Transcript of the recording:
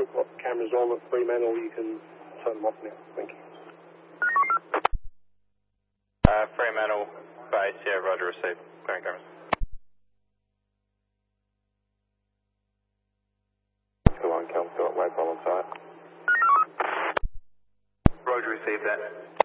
we've got cameras on at Fremantle. You can turn them off now. Thank you. Fremantle base, yeah, roger, received. Clearing cameras. Come on, Cal, got waypoint on site. Roger, received that.